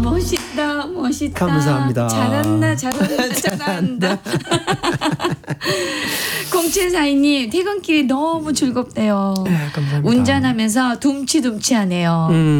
멋있다, 멋있다. 감사합니다. 잘한다, 잘한다. 0742님, 퇴근길이 너무 즐겁대요. 네, 감사합니다. 운전하면서 둠치둠치하네요.